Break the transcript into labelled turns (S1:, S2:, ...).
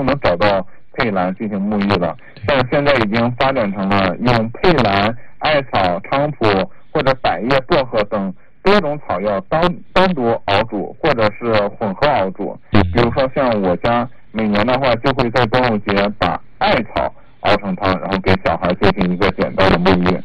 S1: 能找到佩兰进行沐浴了。但是现在已经发展成了用佩兰、艾草、菖蒲或者百叶、薄荷等多种草药单独熬煮，或者是混合熬煮。比如说像我家每年的话，就会在端午节把艾草熬成汤，然后给小孩进行一个简单的沐浴。